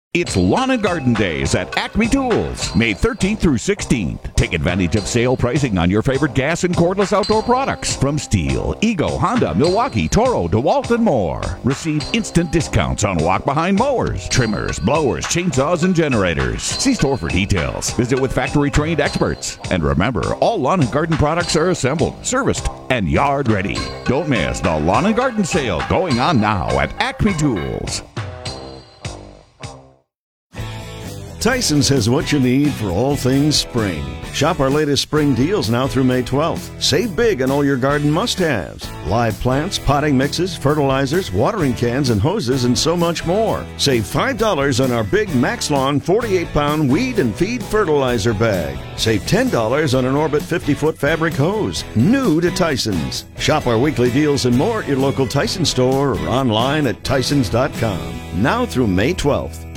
It's Lawn and Garden Days at Acme Tools, May 13th through 16th. Take advantage of sale pricing on your favorite gas and cordless outdoor products from Stihl, Ego, Honda, Milwaukee, Toro, DeWalt, and more. Receive instant discounts on walk-behind mowers, trimmers, blowers, chainsaws, and generators. See store for details. Visit with factory-trained experts. And remember, all lawn and garden products are assembled, serviced, and yard ready. Don't miss the Lawn and Garden Sale going on now at Acme Tools. Tyson's has what you need for all things spring. Shop our latest spring deals now through May 12th. Save big on all your garden must-haves. Live plants, potting mixes, fertilizers, watering cans and hoses, and so much more. Save $5 on our big Max Lawn 48-pound weed and feed fertilizer bag. Save $10 on an Orbit 50-foot fabric hose. New to Tyson's. Shop our weekly deals and more at your local Tyson store or online at tysons.com. Now through May 12th.